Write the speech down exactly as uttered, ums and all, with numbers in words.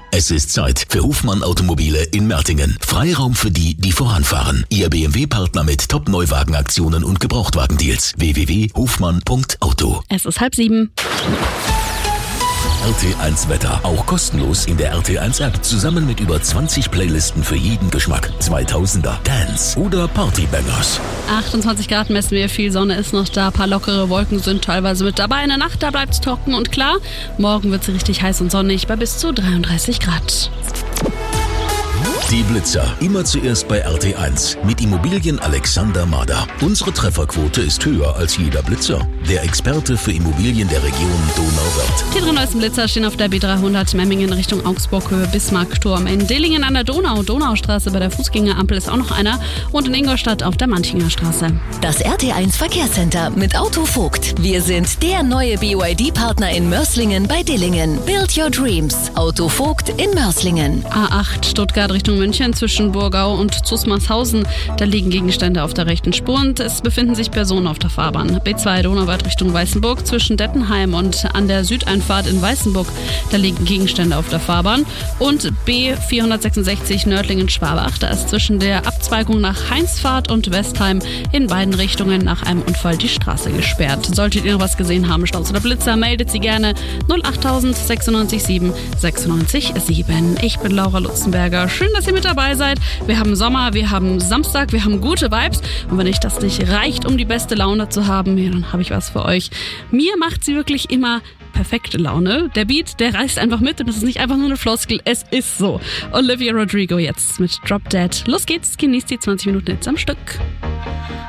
Es ist Zeit für Hofmann Automobile in Mertingen. Freiraum für die, die voranfahren. Ihr B M W-Partner mit Top-Neuwagenaktionen und Gebrauchtwagendeals. w w w punkt hofmann punkt auto. Es ist halb sieben. R T eins Wetter. Auch kostenlos in der R T eins App. Zusammen mit über zwanzig Playlisten für jeden Geschmack. zweitausender, Dance oder Partybangers. achtundzwanzig Grad messen wir, viel Sonne ist noch da, ein paar lockere Wolken sind teilweise mit dabei. In der Nacht, da bleibt es trocken und klar. Morgen wird es richtig heiß und sonnig bei bis zu dreiunddreißig Grad. Die Blitzer. Immer zuerst bei R T eins. Mit Immobilien Alexander Mader. Unsere Trefferquote ist höher als jeder Blitzer. Der Experte für Immobilien der Region Donauwörth. Die drei neuesten Blitzer stehen auf der B dreihundert Memmingen Richtung Augsburg-Höhe, Bismarckturm. In Dillingen an der Donau, Donaustraße bei der Fußgängerampel ist auch noch einer. Und in Ingolstadt auf der Manchinger Straße. Das R T eins Verkehrscenter mit Autovogt. Wir sind der neue B Y D-Partner in Mörslingen bei Dillingen. Build your dreams. Autovogt in Mörslingen. A acht Stuttgart Richtung München zwischen Burgau und Zusmarshausen. Da liegen Gegenstände auf der rechten Spur und es befinden sich Personen auf der Fahrbahn. B zwei Donauwörth Richtung Weißenburg zwischen Dettenheim und an der Südeinfahrt in Weißenburg. Da liegen Gegenstände auf der Fahrbahn. Und B vierhundertsechsundsechzig Nördlingen-Schwabach. Da ist zwischen der Abzweigung nach Heinsfahrt und Westheim in beiden Richtungen nach einem Unfall die Straße gesperrt. Solltet ihr noch was gesehen haben, Staus oder Blitzer, meldet sie gerne null achttausend sechsundneunzig sieben sechsundneunzig sieben. Ich bin Laura Lutzenberger. Schön, dass ihr mit dabei seid. Wir haben Sommer, wir haben Samstag, wir haben gute Vibes. Und wenn euch das nicht reicht, um die beste Laune zu haben, ja, dann habe ich was für euch. Mir macht sie wirklich immer perfekte Laune. Der Beat, der reißt einfach mit und es ist nicht einfach nur eine Floskel, es ist so. Olivia Rodrigo jetzt mit Drop Dead. Los geht's, genießt die zwanzig Minuten jetzt am Stück.